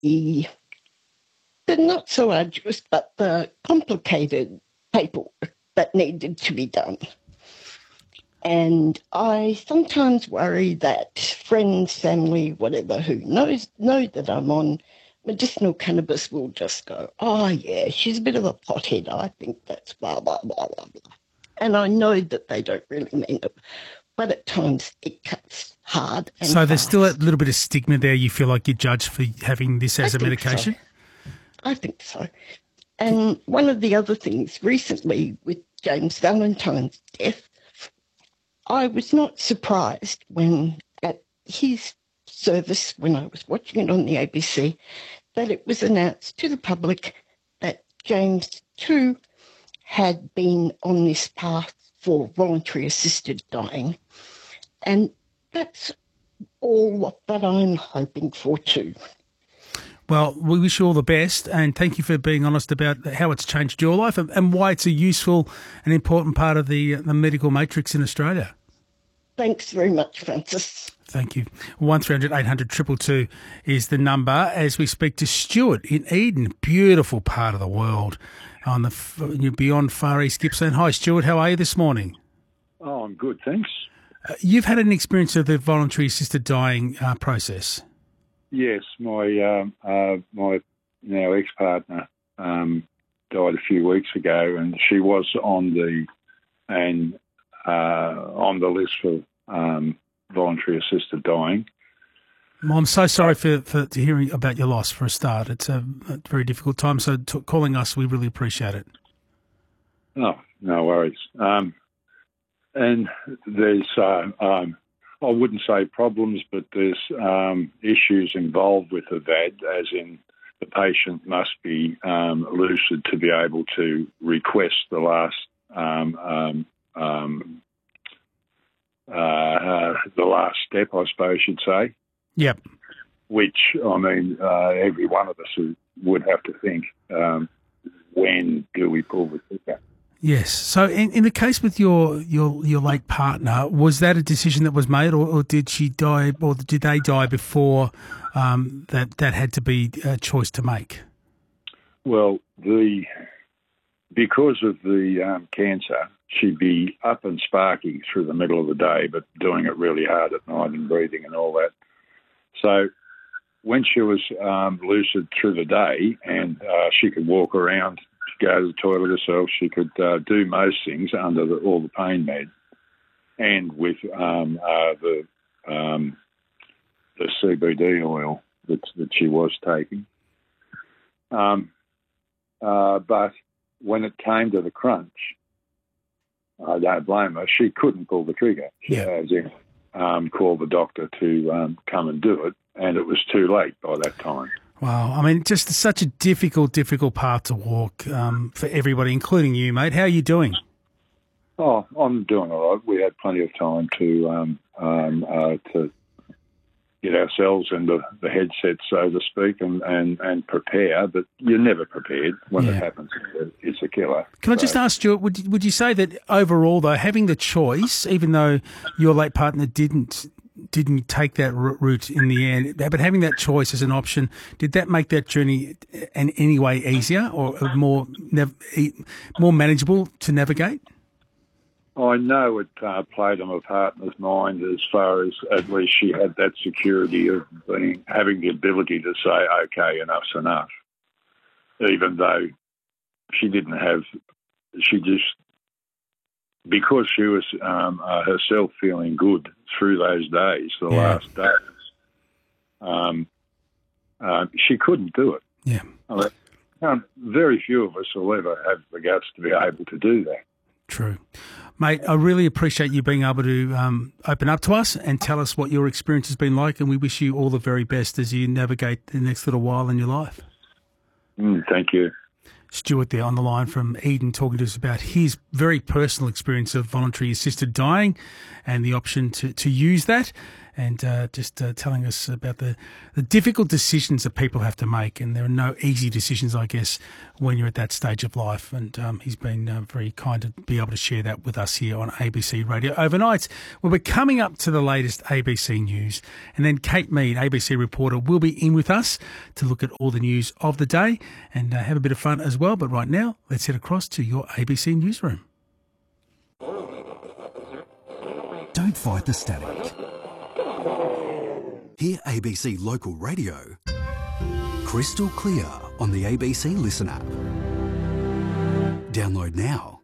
the not so arduous, but the complicated paperwork that needed to be done. And I sometimes worry that friends, family, whatever, who know that I'm on medicinal cannabis will just go, oh, yeah, she's a bit of a pothead. I think that's blah, blah, blah, blah, blah. And I know that they don't really mean it, but at times it cuts hard and So there's fast. still a little bit of stigma there. You feel like you're judged for having this as a medication? So. I think so. And one of the other things recently with James Valentine's death, I was not surprised when at his service, when I was watching it on the ABC, that it was announced to the public that James too had been on this path for voluntary assisted dying. And that's all that I'm hoping for too. Well, we wish you all the best, and thank you for being honest about how it's changed your life and why it's a useful and important part of the medical matrix in Australia. Thanks very much, Francis. Thank you. 1300 800 222 is the number as we speak to Stuart in Eden, beautiful part of the world on the beyond Far East Gippsland. Hi, Stuart. How are you this morning? Oh, I'm good, thanks. You've had an experience of the voluntary assisted dying process. Yes, my now ex-partner died a few weeks ago, and she was on the list for voluntary assisted dying. Well, I'm so sorry for hearing about your loss for a start. It's a very difficult time, so calling us, we really appreciate it. Oh, no worries. And there's I wouldn't say problems, but there's issues involved with the VAD, as in the patient must be lucid to be able to request the last step, I suppose you'd say. Yep. Which, I mean, every one of us would have to think, when do we pull the trigger? Yes. So in the case with your late partner, was that a decision that was made, or did she die, or did they die before that had to be a choice to make? Well, because of the cancer, she'd be up and sparky through the middle of the day, but doing it really hard at night and breathing and all that. So when she was lucid through the day and she could walk around, go to the toilet herself, she could do most things under all the pain meds and with the CBD oil that she was taking. But when it came to the crunch, I don't blame her. She couldn't pull the trigger. She as in call the doctor to come and do it, and it was too late by that time. Wow. I mean, just such a difficult path to walk for everybody, including you, mate. How are you doing? Oh, I'm doing all right. We had plenty of time to get ourselves into the headset, so to speak, and prepare. But you're never prepared when it happens. It's a killer. Can I just ask, Stuart, would you say that overall, though, having the choice, even though your late partner didn't take that route in the end, but having that choice as an option, did that make that journey in any way easier or more manageable to navigate? I know it played on my partner's mind as far as at least she had that security of having the ability to say, okay, enough's enough. Even though she didn't have, because she was herself feeling good through those days, the last days, she couldn't do it. Yeah. I mean, very few of us will ever have the guts to be able to do that. True. Mate, I really appreciate you being able to open up to us and tell us what your experience has been like, and we wish you all the very best as you navigate the next little while in your life. Thank you. Stuart there on the line from Eden talking to us about his very personal experience of voluntary assisted dying and the option to use that. and just telling us about the difficult decisions that people have to make. And there are no easy decisions, I guess, when you're at that stage of life. And he's been very kind to be able to share that with us here on ABC Radio Overnight. Well, we're coming up to the latest ABC News, and then Kate Mead, ABC reporter, will be in with us to look at all the news of the day and have a bit of fun as well. But right now, let's head across to your ABC Newsroom. Don't fight the static. Hear ABC Local Radio crystal clear on the ABC Listen app. Download now.